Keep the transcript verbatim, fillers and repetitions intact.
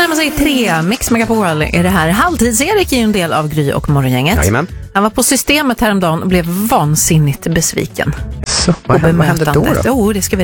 närmar sig tre. Mix Megapol är det här. Halvtids-Erik är ju en del av Gry och Morgongänget. Jajamän. Han var på Systemet häromdagen och blev vansinnigt besviken. Så, vad, hände, vad hände då då? Jo, det ska vi